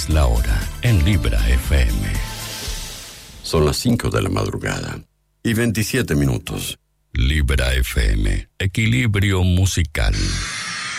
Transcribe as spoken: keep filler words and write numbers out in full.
es la hora en Libra F M. Son las cinco de la madrugada y veintisiete minutos. Libra F M, equilibrio musical.